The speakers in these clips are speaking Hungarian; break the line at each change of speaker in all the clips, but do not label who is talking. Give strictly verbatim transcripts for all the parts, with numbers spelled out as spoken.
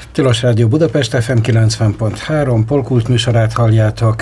Tilos Rádió Budapest, ef em kilencven pont három, Polkult műsorát halljátok.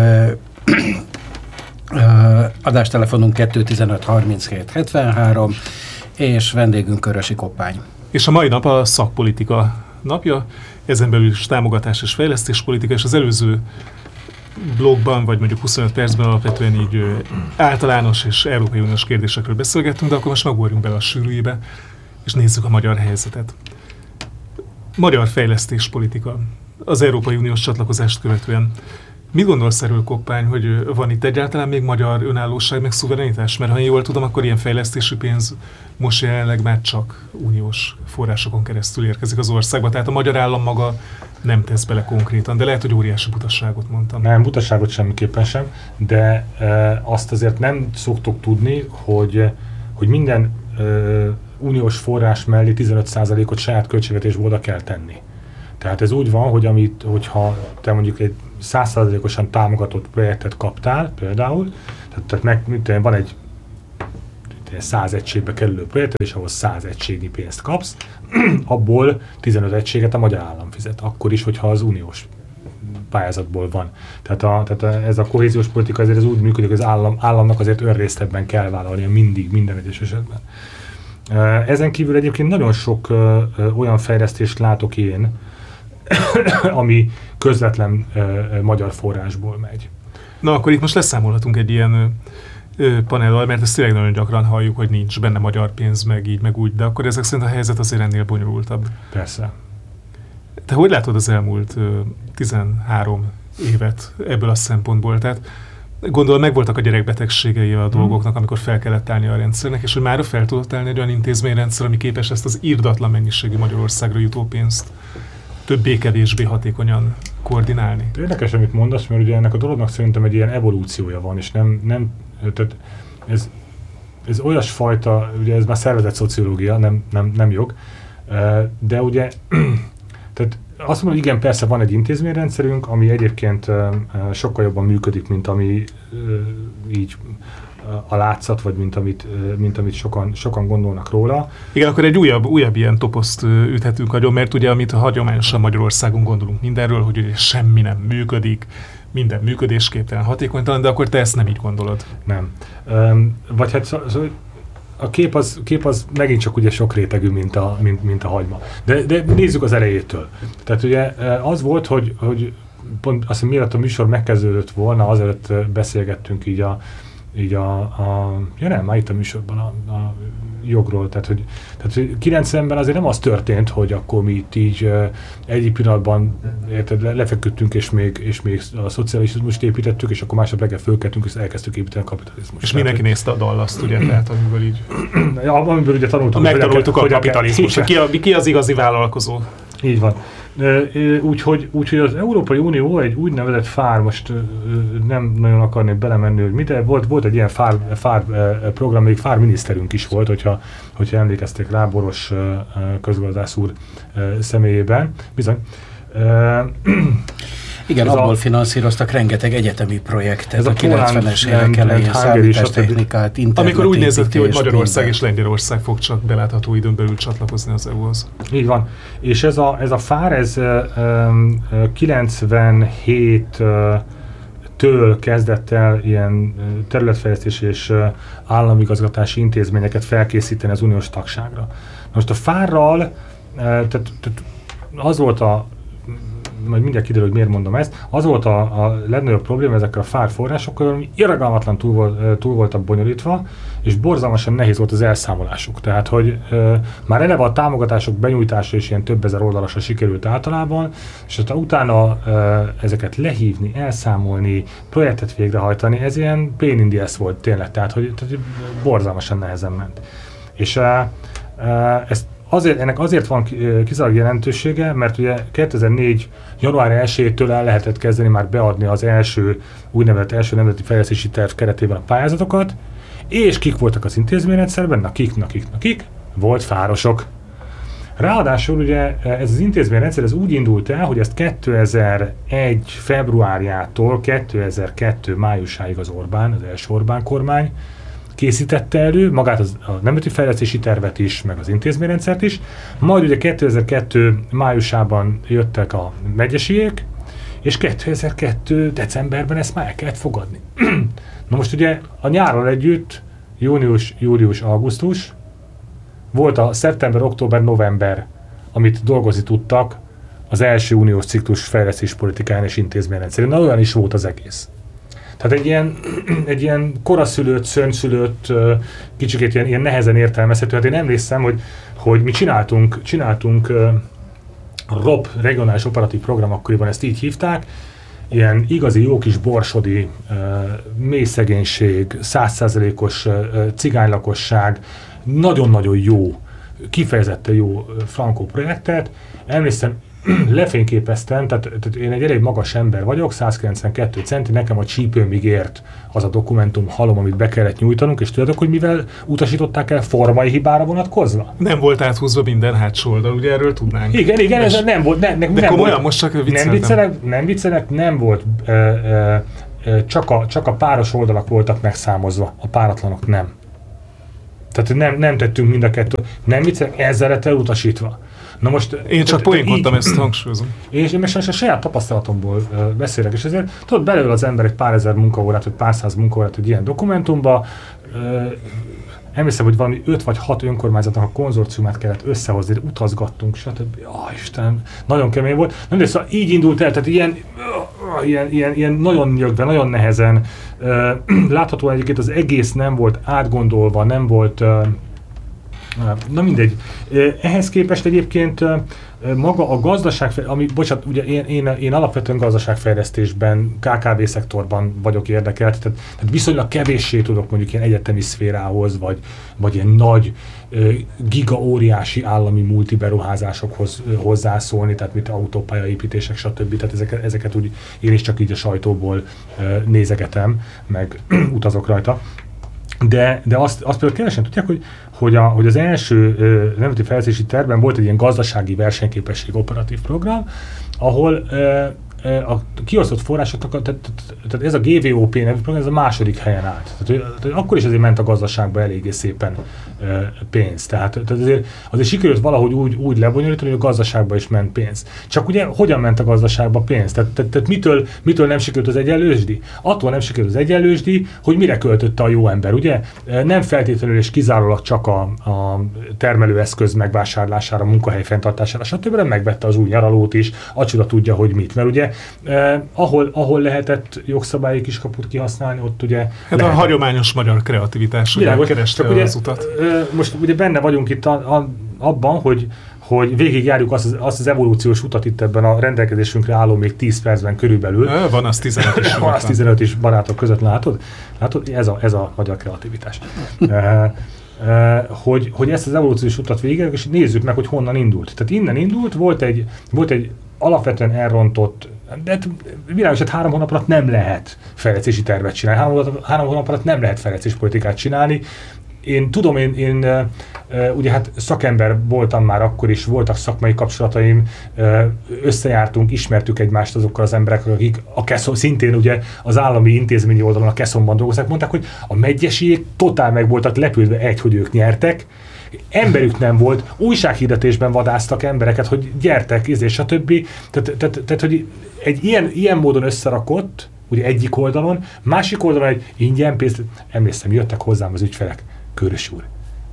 Adástelefonunk kettő tizenöt harminchét hetvenhárom, és vendégünk Körösi Koppány.
És a mai nap a szakpolitika napja, ezen belül is támogatás és fejlesztéspolitika, és az előző blogban, vagy mondjuk huszonöt percben alapvetően így általános és Európai Uniós kérdésekről beszélgettünk, de akkor most megugorjunk bele a sűrűjébe, és nézzük a magyar helyzetet. Magyar fejlesztéspolitika az Európai Uniós csatlakozást követően. Mit gondolsz erről, Koppány, hogy van itt egyáltalán még magyar önállóság, meg szuverenitás? Mert ha én jól tudom, akkor ilyen fejlesztési pénz most jelenleg már csak uniós forrásokon keresztül érkezik az országba. Tehát a magyar állam maga nem tesz bele konkrétan, de lehet, hogy óriási butasságot mondtam.
Nem, butasságot semmiképpen sem, de e, azt azért nem szoktuk tudni, hogy, hogy minden e, uniós forrás mellé tizenöt százalékot saját költségvetésből oda kell tenni. Tehát ez úgy van, hogy amit, hogyha te mondjuk egy száz százalékosan támogatott projektet kaptál például, tehát, tehát meg, mint, van egy száz egységbe kerülő projektet, és ahhoz száz egységnyi pénzt kapsz, abból tizenöt egységet a magyar állam fizet, akkor is, hogyha az uniós pályázatból van. Tehát, a, tehát a, ez a kohéziós politika azért ez úgy működik, hogy az állam, államnak azért önrésztebben kell vállalnia mindig, minden egyes esetben. Ezen kívül egyébként nagyon sok ö, ö, olyan fejlesztést látok én, ami közvetlen ö, ö, magyar forrásból megy.
Na, akkor itt most leszámolhatunk egy ilyen ö, panellal, mert ezt tényleg nagyon gyakran halljuk, hogy nincs benne magyar pénz, meg így, meg úgy, de akkor ezek szerint a helyzet azért ennél bonyolultabb.
Persze.
Te hogy látod az elmúlt ö, tizenhárom évet ebből a szempontból? Tehát gondolom megvoltak a gyerekbetegségei a dolgoknak, amikor fel kellett állni a rendszernek, és hogy mára fel tudott állni egy olyan intézményrendszer, ami képes ezt az irdatlan mennyiségű Magyarországra jutó pénzt többé-kevésbé hatékonyan koordinálni.
Érdekes, amit mondasz, mert ugye ennek a dolognak szerintem egy ilyen evolúciója van, és nem, nem tehát ez, ez olyasfajta, ugye ez már szervezett szociológia, nem, nem, nem jog, de ugye tehát azt mondom, hogy igen, persze van egy intézményrendszerünk, ami egyébként sokkal jobban működik, mint ami így a látszat, vagy mint amit, mint amit sokan, sokan gondolnak róla.
Igen, akkor egy újabb, újabb ilyen toposzt üthetünk agyon, mert ugye amit hagyományosan Magyarországon gondolunk mindenről, hogy ugye semmi nem működik, minden működésképtelen, hatékonytalan, de akkor te ezt nem így gondolod.
Nem. Vagy hát szóval a kép az, kép az megint csak ugye sok rétegű, mint a, mint, mint a hagyma. De, de nézzük az elejétől. Tehát ugye az volt, hogy, hogy pont azt hiszem, mielőtt a műsor megkezdődött volna, azelőtt beszélgettünk így a, így a, a ja nem, már itt a műsorban a, a jogról, tehát hogy, tehát, hogy kilencvenben azért nem az történt, hogy akkor mi itt így egyik pillanatban érted, le, lefeküdtünk, és még, és még a szocializmust építettük, és akkor másnap reggel fölkeltünk, és elkezdtük építeni a kapitalizmust.
És tehát, mindenki nézte a Dallaszt, ugye, tehát amiből így...
Ja, amiből ugye tanultuk,
megtanultuk hogy a kapitalizmusra. Ki, ki az igazi vállalkozó?
Így van. Úgyhogy úgy, az Európai Unió egy úgynevezett fár, most nem nagyon akarnék belemenni, hogy mit, de volt, volt egy ilyen fár, fár program, még fár miniszterünk is volt, hogyha, hogyha emlékezték rá, Boros közgazdász úr személyében. Bizony.
Igen, ez abból a, finanszíroztak rengeteg egyetemi projektet a kilencvenes évek elején, számítástechnikát, internet.
Amikor úgy nézett ki, hogy Magyarország és Lengyelország fog csak belátható időn belül csatlakozni az é u-hoz.
Így van. És ez a, ez a fár, ez um, kilencvenhéttől kezdett el ilyen területfejlesztési és államigazgatási intézményeket felkészíteni az uniós tagságra. Most a fárral, tehát, tehát az volt a majd mindjárt kiderül, hogy miért mondom ezt, az volt a, a legnagyobb probléma ezekkel a fár forrásokkal, ami irgalmatlan túl, volt, túl voltak bonyolítva, és borzalmasan nehéz volt az elszámolásuk. Tehát, hogy e, már eleve a támogatások benyújtása is ilyen több ezer oldalasra sikerült általában, és aztán utána e, ezeket lehívni, elszámolni, projektet végrehajtani, ez ilyen pain in the ass volt tényleg, tehát, hogy, tehát borzalmasan nehezen ment. És e, e, ezt Azért, ennek azért van kizárólag jelentősége, mert ugye kétezer-négy. január elsejétől el lehetett kezdeni már beadni az első úgynevezett első nemzeti fejlesztési terv keretében a pályázatokat, és kik voltak az intézményrendszerben? Na kik, na kik, na kik? Volt fárosok. Ráadásul ugye ez az intézményrendszer ez úgy indult el, hogy ezt kétezer-egy. februárjától kétezer-kettő. májusáig az Orbán, az első Orbán kormány készítette elő, magát az, a nemzeti fejlesztési tervet is, meg az intézményrendszert is. Majd ugye kétezer-kettő májusában jöttek a megyesiek, és kétezer-kettő decemberben ezt már el kellett fogadni. Na most ugye a nyárral együtt június, július, augusztus, volt a szeptember, október, november, amit dolgozni tudtak az első uniós ciklus fejlesztéspolitikán és intézményrendszerén. Na olyan is volt az egész. Tehát egy ilyen, egy ilyen koraszülött, szörnyszülött, kicsikét ilyen, ilyen nehezen értelmezhető. Hát én emlékszem, hogy, hogy mi csináltunk, csináltunk uh, a ROP, regionális operatív program, akkoriban ezt így hívták, ilyen igazi jó kis borsodi, uh, mély szegénység, száz százalékos uh, cigánylakosság, nagyon-nagyon jó, kifejezetten jó uh, frankó projektet. Emlékszem, lefényképeztem, tehát, tehát én egy elég magas ember vagyok, száz kilencvenkettő centi, nekem a csípőmig ért az a dokumentum halom, amit be kellett nyújtanunk, és tudjátok, hogy mivel utasították el formai hibára vonatkozva?
Nem volt áthúzva minden hátsó oldal, ugye erről tudnánk.
Igen, igen, ez nem volt. Ne, ne,
de
nem
komolyan,
volt,
most csak vicceltem.
Nem viccelek, nem viccelek, nem volt, ö, ö, ö, csak, a, csak a páros oldalak voltak megszámozva, a páratlanok nem. Tehát nem, nem tettünk mind a kettőt, nem viccelek, ezzel lett elutasítva. Na most,
én csak poénkodtam, ezt hangsúlyozom.
És én most a saját tapasztalatomból uh, beszélek, és ezért tudod, belőle az ember egy pár ezer munkaórát, vagy pár száz munkaórát egy ilyen dokumentumba. Uh, emlékszem, hogy valami öt vagy hat önkormányzatnak a konzorciumát kellett összehozni, utazgattunk, stb. Jaj, Istenem, nagyon kemény volt. Na, de szóval így indult el, tehát ilyen, uh, ilyen, ilyen, ilyen nagyon nyögve, nagyon nehezen. Uh, láthatóan egyébként az egész nem volt átgondolva, nem volt... Uh, Na mindegy. Ehhez képest egyébként maga a gazdaság, ami, bocsánat, ugye én, én, én alapvetően gazdaságfejlesztésben, ká ká vé szektorban vagyok érdekelt, tehát, tehát viszonylag kevéssé tudok mondjuk ilyen egyetemi szférához, vagy, vagy ilyen nagy, giga óriási állami multiberuházásokhoz hozzászólni, tehát mint autópályaépítések, stb. Tehát ezeket, ezeket úgy én is csak így a sajtóból nézegetem, meg utazok rajta. De, de azt, azt például kevesen tudják, hogy, hogy, a, hogy az első uh, nemzeti fejlesztési tervben volt egy ilyen gazdasági versenyképesség operatív program, ahol uh, uh, a kiosztott forrásoknak, tehát, tehát ez a gé vé o pé nevű program, ez a második helyen állt. Tehát, tehát akkor is azért ment a gazdaságba eléggé szépen uh, pénz. Tehát, tehát azért, azért sikerült valahogy úgy, úgy lebonyolítani, hogy a gazdaságba is ment pénz. Csak ugye hogyan ment a gazdaságba pénz? Tehát, tehát, tehát mitől, mitől nem sikerült az egyenlősdi? Attól nem sikerült az egyenlősdi, hogy mire költötte a jó ember, ugye? Nem feltétlenül és kizárólag csak a, a termelőeszköz megvásárlására, munkahely fenntartására, stb. Nem megvette az új nyaralót is, a csuda tudja, hogy mit. Mert ugye eh, ahol, ahol lehetett jogszabályi kiskaput kihasználni, ott ugye...
Hát
lehetett.
A hagyományos magyar kreativitás, ugye kereste
ugye,
az utat.
Eh, most ugye benne vagyunk itt a, a, abban, hogy hogy végigjárjuk azt az, azt az evolúciós utat itt ebben a rendelkezésünkre álló még tíz percben körülbelül.
Ö, van az tizenöt is.
Van az tizenöt is barátok között, látod? Látod? Ez a, ez a magyar kreativitás. uh, uh, hogy, hogy ezt az evolúciós utat végigjárjuk, és nézzük meg, hogy honnan indult. Tehát innen indult, volt egy, volt egy alapvetően elrontott, de világos, hogy három hónap alatt nem lehet fejlesztési tervet csinálni, három, három hónap alatt nem lehet fejlesztési politikát csinálni. Én tudom, én, én uh, ugye hát szakember voltam már akkor is, voltak szakmai kapcsolataim, uh, összejártunk, ismertük egymást azokkal az emberekkel, akik a Keszon, szintén ugye az állami intézményi oldalon a Keszonban dolgoztak, mondták, hogy a megyesiek totál meg voltak lepődve, egy, hogy ők nyertek, emberük nem volt, újsághirdetésben vadásztak embereket, hogy gyertek, és stb. Tehát, tehát, tehát, hogy egy ilyen, ilyen módon összerakott, ugye egyik oldalon, másik oldalon egy ingyen pénzt, emlékszem, jöttek hozzám az ügyfelek, Körös úr,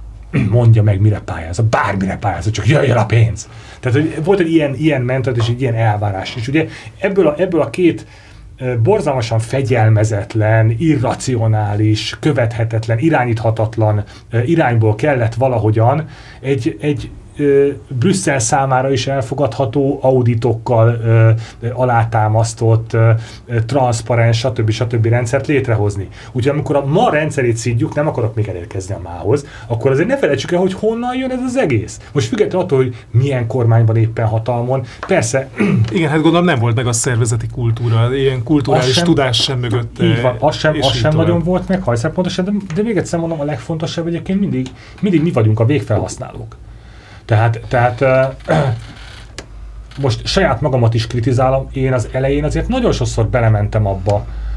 mondja meg, mire pályázza, bármire pályázza, csak jöjjön a pénz. Tehát hogy volt egy ilyen, ilyen mentat és egy ilyen elvárás. És ugye ebből a, ebből a két borzalmasan fegyelmezetlen, irracionális, követhetetlen, irányíthatatlan irányból kellett valahogyan egy, egy Brüsszel számára is elfogadható, auditokkal ö, alátámasztott, ö, transzparens, stb. stb. Rendszert létrehozni. Úgyhogy amikor a ma rendszerét szidjuk, nem akarok még elérkezni a mához, akkor azért ne felejtsük el, hogy honnan jön ez az egész. Most függetlenül attól, hogy milyen kormány van éppen hatalmon, persze...
Igen, hát gondolom nem volt meg a szervezeti kultúra, ilyen kulturális sem, tudás sem mögött.
Így van, az sem, az sem nagyon volt meg, ha egyszer pontosan, de, de még egyszer mondom, a legfontosabb egyébként mindig, mindig mi vagyunk a végfelhasználók. Tehát, tehát uh, most saját magamat is kritizálom, én az elején azért nagyon sokszor belementem abba,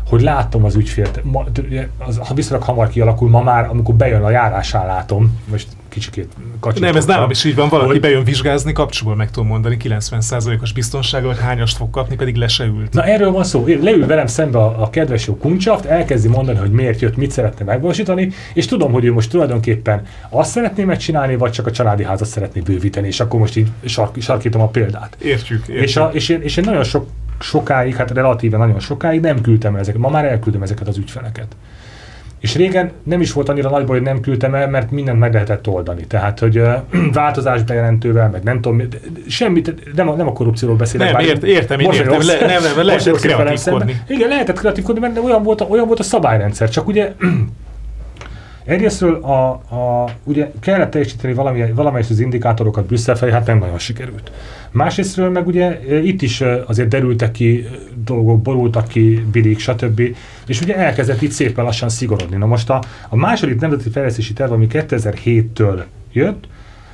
hogy látom az ügyfélt. Ma, az, ha viszonylag hamar kialakul, ma már, amikor bejön a járásán látom, most kicsikét kacsit.
Nem, ez nálam is így van, valaki hogy... bejön vizsgázni, kapcsolatban meg tudom mondani, kilencven százalékos biztonsággal, hogy hányast fog kapni, pedig le se ült.
Na erről van szó. Leül velem szembe a, a kedves jó Kuncsaft, elkezdi mondani, hogy miért jött, mit szeretne megvalósítani, és tudom, hogy ő most tulajdonképpen azt szeretné megcsinálni, vagy csak a családi házat szeretné bővíteni, és akkor most így sark, sarkítom a példát.
Értjük, értjük.
És, a, és, én, és én nagyon sok, sokáig, hát relatíve nagyon sokáig nem küldtem el ezeket. Ma már elküldöm ezeket az ügyfeleket. És régen nem is volt annyira nagy baj, hogy nem küldtem el, mert mindent meg lehetett oldani. Tehát, hogy uh, változás bejelentővel, meg nem tudom, semmit, nem a, nem a korrupcióról beszélek.
Nem, ért, értem, én értem, le, nem, nem, lehetett kreatívkodni.
Igen, lehetett kreatívkodni, mert olyan volt, a, olyan volt a szabályrendszer, csak ugye egyrésztről a, a, ugye kellett teljesíteni valami, valamelyest az indikátorokat Brüsszel felé, hát nem nagyon sikerült. Másrésztről meg ugye itt is azért derültek ki dolgok, borultak ki, bilik, stb. És ugye elkezdett itt szépen lassan szigorodni. Na most a, a második nemzeti fejlesztési terv, ami kétezer-héttől jött,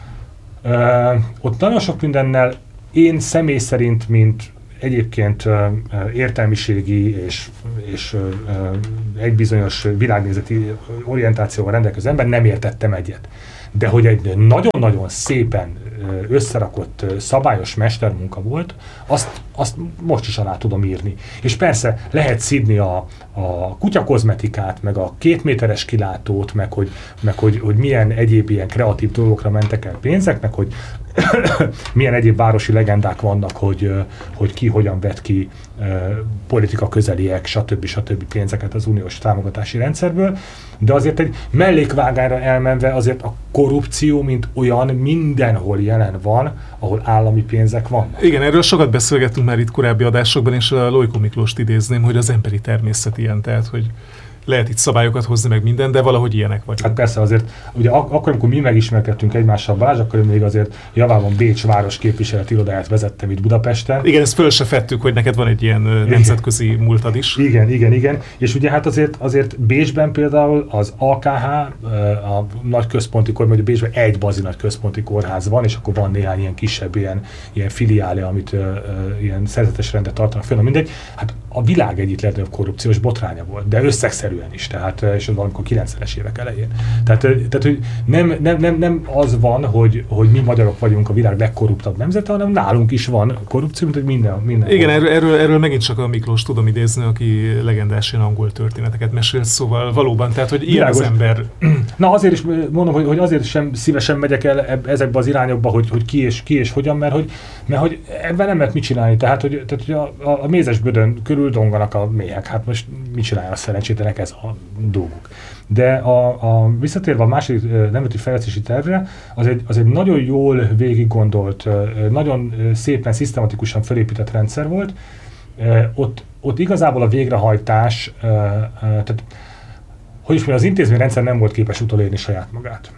ö, ott nagyon sok mindennel én személy szerint, mint egyébként ö, értelmiségi és, és ö, egy bizonyos világnézeti orientációval rendelkező ember nem értettem egyet. De hogy egy nagyon-nagyon szépen összerakott szabályos mestermunka volt, azt, azt most is alá tudom írni. És persze lehet szidni a, a kutyakozmetikát, meg a két méteres kilátót, meg, hogy, meg hogy, hogy milyen egyéb ilyen kreatív dolgokra mentek el pénzek, meg hogy milyen egyéb városi legendák vannak, hogy, hogy ki hogyan vett ki politika közeliek, stb. stb. Pénzeket az uniós támogatási rendszerből, de azért egy mellékvágányra elmenve azért a korrupció, mint olyan mindenhol jelen van, ahol állami pénzek vannak.
Igen, erről sokat beszélgettünk már itt korábbi adásokban, és a Lojko Miklóst idézném, hogy az emberi természet ilyen, tehát hogy lehet itt szabályokat hozni meg minden, de valahogy ilyenek vagyunk.
Hát persze azért, ugye ak- akkor, amikor mi megismerkedtünk egymással, Balázs, akkor még azért javában Bécs város képviseleti irodáját vezettem itt Budapesten.
Igen, ezt föl se fettük, hogy neked van egy ilyen nemzetközi múltad is.
Igen, igen, igen. És ugye hát azért, azért Bécsben például az á ká há, a nagy központi kórház, vagy Bécsben egy bazi nagy központi kórház van, és akkor van néhány ilyen kisebb ilyen, ilyen filiále, amit uh, uh, ilyen szerzetes rendet tartanak föl, mindegy. Hát a világ egyik legnagyobb korrupciós botránya volt, de összegszerűen is, tehát, és az valamikor kilencvenes évek elején. Tehát, tehát hogy nem, nem, nem, nem az van, hogy, hogy mi magyarok vagyunk a világ legkorruptabb nemzete, hanem nálunk is van korrupció, mint hogy minden. minden
Igen, erről, erről, erről megint csak a Miklós tudom idézni, aki legendás ilyen angol történeteket mesél, szóval valóban, tehát, hogy ilyen az ember.
Na azért is mondom, hogy, hogy azért sem szívesen megyek el ezekbe az irányokba, hogy, hogy ki, és, ki és hogyan, mert hogy, mert hogy ebben nem lehet mit csinálni. Tehát, hogy, tehát, hogy a, a, a mézesbödön körül donganak a méhek. Hát most mit csinálja a szerencsétlenek, ez a dolguk. De a, a visszatérve a második nemzeti fejlesztési tervre, az egy, az egy nagyon jól végiggondolt, nagyon szépen, szisztematikusan felépített rendszer volt. Ott, ott igazából a végrehajtás, tehát hogy is mondjam, az intézményrendszer nem volt képes utolérni saját magát.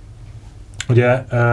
Ugye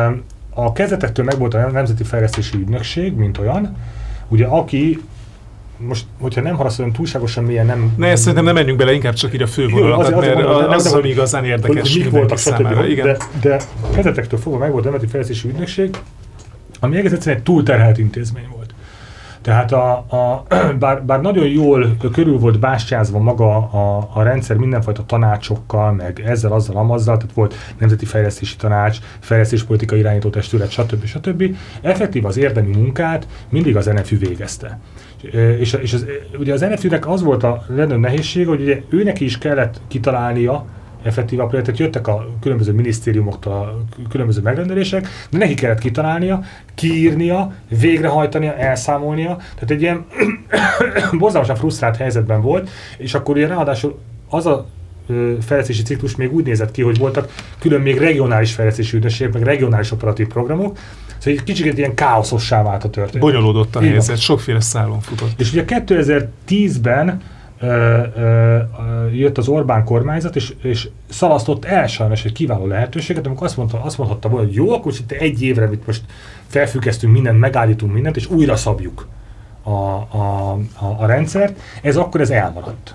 a kezdetektől megvolt a Nemzeti Fejlesztési Ügynökség, mint olyan, ugye aki most, hogyha nem haraszolom túlságosan mélyen, nem...
Ne, szerintem nem menjünk bele, inkább csak így a fővonalakat, mert az, az, az, az ami igazán érdekes
hogy voltak, számára. Igen. De, de kezdetektől fogva megvolt a Nemzeti Fejlesztési Ügynökség, ami egész egyszerűen egy túlterhelt intézmény volt. Tehát a, a, bár, bár nagyon jól körül volt bástyázva maga a, a rendszer mindenfajta tanácsokkal, meg ezzel, azzal, amazzal, tehát volt Nemzeti Fejlesztési Tanács, Fejlesztéspolitikai Irányító Testület, stb. stb. Effektív az érdemi munkát mindig az en ef ü végezte. És, és az, ugye az en ef ü-nek az volt a legnagyobb nehézség, hogy ugye őnek is kellett kitalálnia effektív a projektet, jöttek a különböző minisztériumoktól a különböző megrendelések, de neki kellett kitalálnia, kiírnia, végrehajtania, elszámolnia, tehát egy ilyen borzalmasan frusztrált helyzetben volt, és akkor ugye ráadásul az a fejlesztési ciklus még úgy nézett ki, hogy voltak külön még regionális fejlesztési ügynökségek, meg regionális operatív programok, szóval egy kicsit ilyen káoszossá vált a történet.
Bonyolódott a helyzet, sokféle szálon futott.
És ugye kétezer-tízben ö, ö, jött az Orbán kormányzat, és, és szalasztott el sajnos egy kiváló lehetőséget, amikor azt mondta, azt mondhatta volna, hogy jó, akkor itt egy évre most felfüggesztünk mindent, megállítunk mindent, és újra szabjuk a, a, a, a rendszert. Ez akkor ez elmaradt.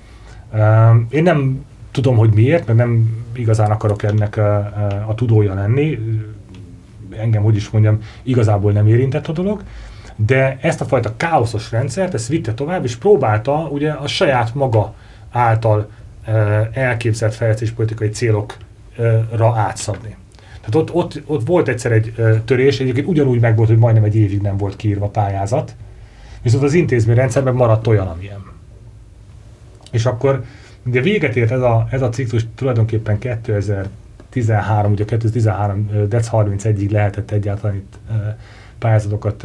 Én nem tudom, hogy miért, mert nem igazán akarok ennek a, a, a tudója lenni. Engem, hogy is mondjam, igazából nem érintett a dolog. de ezt a fajta káoszos rendszert, ezt vitte tovább, és próbálta ugye a saját maga által elképzelt fejlesztéspolitikai célokra átszabni. Tehát ott, ott, ott volt egyszer egy törés, egyébként ugyanúgy meg volt, hogy majdnem egy évig nem volt kiírva pályázat, viszont az intézményrendszerben maradt olyan, amilyen. És akkor ugye véget ért ez a, ez a ciklus tulajdonképpen kétezer-tizenhárom, ugye kétezer-tizenhárom. december harmincegyediig lehetett egyáltalán itt pályázatokat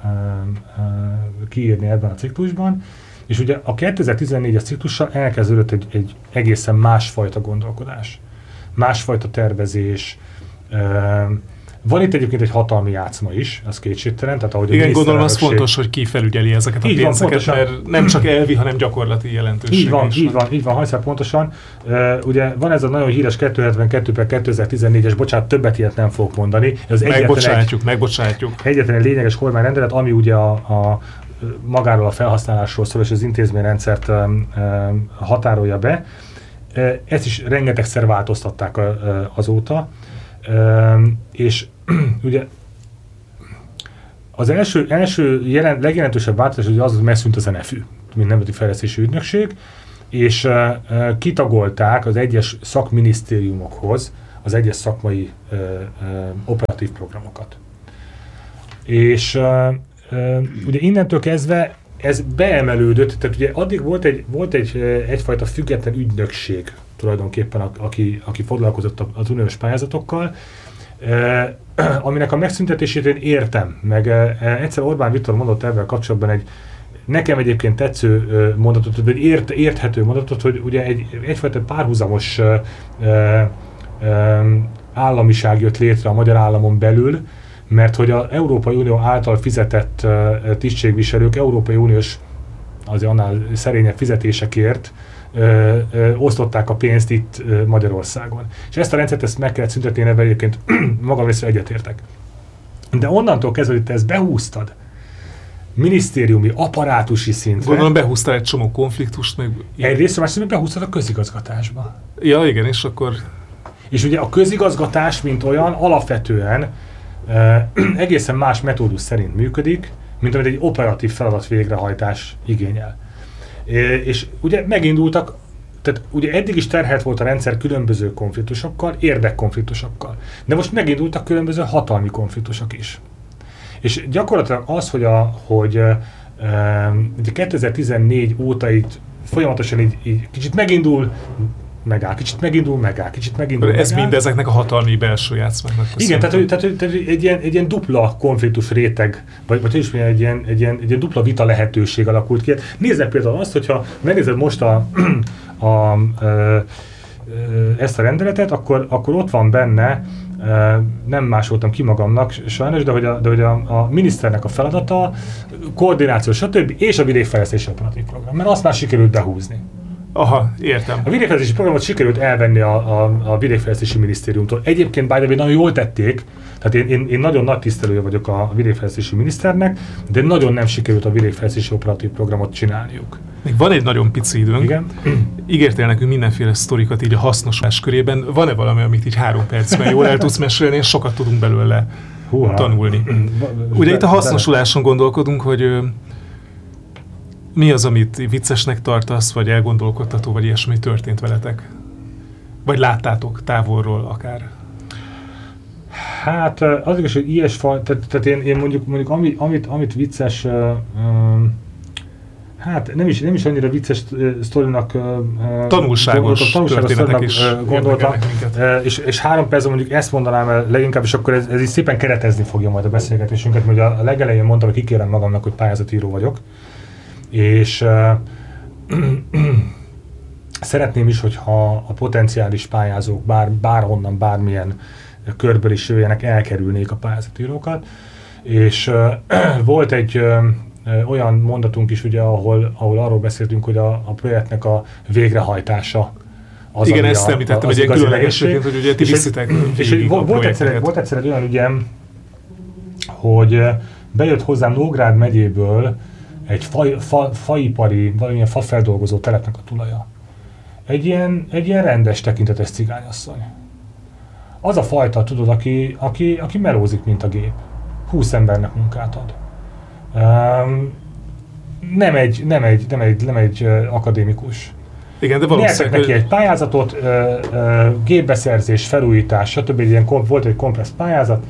kiírni ebben a ciklusban, és ugye a kétezer-tizennégyes ciklussal elkezdődött egy, egy egészen másfajta gondolkodás, másfajta tervezés. Van itt egyébként egy hatalmi játszma is, az kétségtelen. Tehát ahogy
igen, gondolom az fontos, hogy ki felügyeli ezeket a így pénzeket, van, mert nem csak elvi, hanem gyakorlati jelentősége
így van,
is
így van, így van, hajszál pontosan. Uh, ugye van ez a nagyon híres kétszázhetvenkettő per kétezer-tizennégyes, bocsánat, többet ilyet nem fogok mondani. Ez
megbocsátjuk, egy, megbocsátjuk.
Egyetlen egy lényeges kormányrendelet, ami ugye a, a magáról a felhasználásról szól, és az intézményrendszert um, um, határolja be. Uh, ezt is rengetegszer változtatták uh, azóta. Uh, és ugye az első, első jelen, legjelentősebb változás ugye az, hogy megszűnt az en ef ü, mint Nemzeti Fejlesztési Ügynökség, és uh, uh, kitagolták az egyes szakminisztériumokhoz az egyes szakmai uh, uh, operatív programokat. És uh, uh, ugye innentől kezdve ez beemelődött, tehát ugye addig volt egy, volt egy egyfajta független ügynökség tulajdonképpen, aki, aki foglalkozott az uniós pályázatokkal, eh, aminek a megszüntetését én értem, meg eh, egyszer Orbán Viktor mondott ebben kapcsolatban egy nekem egyébként tetsző eh, mondatot, vagy ért, érthető mondatot, hogy ugye egy, egyfajta párhuzamos eh, eh, államiság jött létre a magyar államon belül, mert hogy az Európai Unió által fizetett uh, tisztségviselők Európai Uniós, azért annál szerényebb fizetésekért uh, uh, osztották a pénzt itt uh, Magyarországon. És ezt a rendszert ezt meg kellett szüntetni, én ebben egyébként magam részre egyetértek. De onnantól kezdve, hogy te ezt behúztad, minisztériumi, apparátusi szintre.
Gondolom behúztál egy csomó konfliktust, meg...
Egyrészt, másrészt behúztad a közigazgatásba.
Ja, igen, és akkor...
És ugye a közigazgatás, mint olyan, alapvetően Uh, egészen más metódus szerint működik, mint amit egy operatív feladat végrehajtás igényel. E, és ugye megindultak, tehát ugye eddig is terhelt volt a rendszer különböző konfliktusokkal, érdekkonfliktusokkal, de most megindultak különböző hatalmi konfliktusok is. És gyakorlatilag az, hogy, a, hogy uh, uh, kétezer-tizennégy óta itt folyamatosan így, így kicsit megindul, megáll, kicsit megindul, megáll, kicsit megindul,
Ez
megáll.
mind ezeknek a hatalmi belső játszmáknak.
Igen, tehát, tehát, tehát egy, ilyen, egy ilyen dupla konfliktus réteg, vagy, vagy is mondjam, egy ilyen, egy, ilyen, egy ilyen dupla vita lehetőség alakult ki. Nézzek például azt, hogyha megnézed most a, a, a, ezt a rendeletet, akkor, akkor ott van benne, nem másoltam ki magamnak sajnos, de hogy a, de hogy a, a miniszternek a feladata, koordináció, stb. És a vidékfejlesztési operatív program, mert azt már sikerült behúzni.
Aha, értem.
A vidékfejlesztési programot sikerült elvenni a, a, a vidékfejlesztési minisztériumtól. Egyébként by the way nagyon jól tették, tehát én, én, én nagyon nagy tisztelője vagyok a vidékfejlesztési miniszternek, de nagyon nem sikerült a vidékfejlesztési operatív programot csinálniuk.
Még van egy nagyon pici időnk.
Igen?
Ígértél nekünk mindenféle sztorikat így a hasznosulás körében. Van-e valami, amit így három percben jól el tudsz mesélni, és sokat tudunk belőle Húha. tanulni? Ugye itt a hasznosuláson gondolkodunk, hogy mi az, amit viccesnek tartasz, vagy elgondolkodtató, vagy ilyesmi történt veletek? Vagy láttátok távolról akár?
Hát az igaz, hogy ilyesfajta, tehát, tehát én, én mondjuk, mondjuk ami, amit, amit vicces, uh, um, hát nem is, nem is annyira vicces uh, sztorinak uh,
tanulságos,
tanulságos
történetek is
uh, gondoltam, uh, és, és három percben mondjuk ezt mondanám el leginkább, és akkor ez, ez így szépen keretezni fogja majd a beszélgetésünket, mert a legelején mondtam, hogy kikérem magamnak, hogy pályázatíró vagyok, és uh, szeretném is, hogyha a potenciális pályázók bár, bárhonnan, bármilyen körből is jöjjenek, elkerülnék a pályázatírókat. És uh, volt egy uh, olyan mondatunk is, ugye, ahol, ahol arról beszéltünk, hogy a, a projektnek a végrehajtása az,
igen, ezt említettem, hogy egy különlegességként, hogy ugye ti viszitek
és volt, volt, egyszer, volt egyszer egy olyan ügyem, hogy bejött hozzám Nógrád megyéből egy fa, fa, faipari, valamilyen fafeldolgozó telepnek a tulaja. Egy ilyen, egy ilyen rendes tekintetes cigányasszony. Az a fajta, tudod, aki, aki, aki melózik, mint a gép. Húsz embernek munkát ad. Um, nem, egy, nem, egy, nem, egy, nem egy uh, akadémikus.
Igen, de
valószínűleg neki egy pályázatot, ö, ö, gépbeszerzés, felújítás, stb. Ilyen, volt egy komplex pályázat,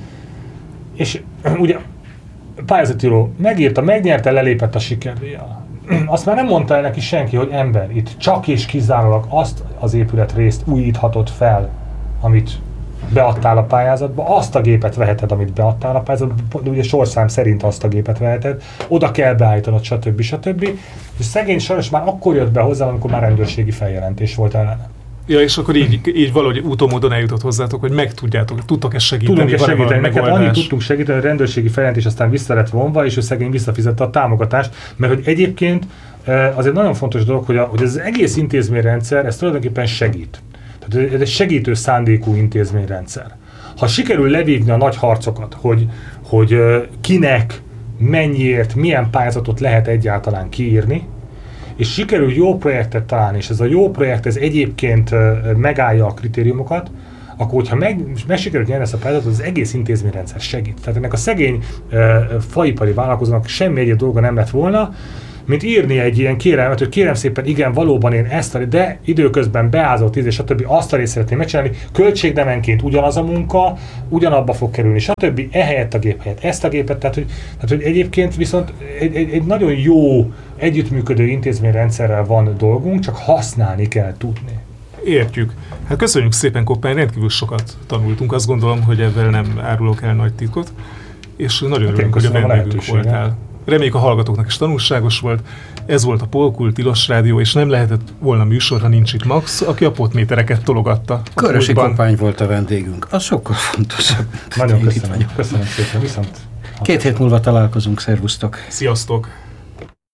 és ugye pályázatíró megírta, megnyerte, lelépett a sikerdíjjal. Azt már nem mondta el neki senki, hogy ember, itt csak és kizárólag azt az épületrészt újíthatod fel, amit beadtál a pályázatba, azt a gépet veheted, amit beadtál a pályázatba, ugye sorszám szerint azt a gépet veheted, oda kell beállítanod, stb. stb. És szegény sajnos már akkor jött be hozzám, amikor már rendőrségi feljelentés volt ellene.
Ja, és akkor így, így valahogy úton-módon eljutott hozzátok, hogy meg tudjátok, tudtok-e segíteni?
Tudunk-e segíteni? Neked annyit tudtunk segíteni, hogy a rendőrségi feljelentés aztán vissza lett vonva, és ő szegény visszafizette a támogatást, mert hogy egyébként az egy nagyon fontos dolog, hogy, a, hogy az egész intézményrendszer, ez tulajdonképpen segít. Tehát ez egy segítő szándékú intézményrendszer. Ha sikerül levívni a nagy harcokat, hogy, hogy kinek, mennyiért, milyen pályázatot lehet egyáltalán kiírni, és sikerül jó projektet találni, és ez a jó projekt ez egyébként megállja a kritériumokat, akkor hogyha meg, meg sikerült nyerni ezt a pályázatot, az egész intézményrendszer segít. Tehát ennek a szegény faipari vállalkozónak semmi egyéb dolga nem lett volna, mint írni egy ilyen kérelmet, hogy kérem szépen, igen, valóban én ezt, a, de időközben beázott tíz és stb. Azt a részt szeretném megcsinálni, költségnemenként ugyanaz a munka, ugyanabba fog kerülni, stb. Ehelyett a gép helyett ezt a gépet, tehát hogy, tehát, hogy egyébként viszont egy, egy, egy nagyon jó együttműködő intézményrendszerrel van dolgunk, csak használni kell tudni.
Értjük. Hát köszönjük szépen, Koppány, rendkívül sokat tanultunk, azt gondolom, hogy ebben nem árulok el nagy titkot, és nagyon hát örülünk, hogy a vendégünk voltál. Reméljük a hallgatóknak is tanulságos volt. Ez volt a Polkult Tilos Rádió, és nem lehetett volna műsor, ha nincs itt Max, aki a potmétereket tologatta.
Körösi Koppány volt a vendégünk. Az sokkal fontosabb.
Nagyon köszönöm. Köszönöm szépen. Viszont
Két hét múlva találkozunk. Szervusztok.
Sziasztok.